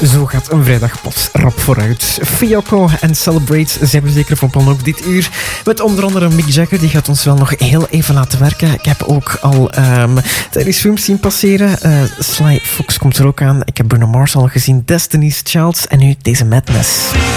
Zo gaat een vrijdag plots rap vooruit. Fiyoko en Celebrate zijn we zeker van plan ook dit uur. Met onder andere Mick Jagger, die gaat ons wel nog heel even laten werken. Ik heb ook al Teddy's films zien passeren. Sly Fox komt er ook aan. Ik heb Bruno Mars al gezien, Destiny's Child en nu deze Madness.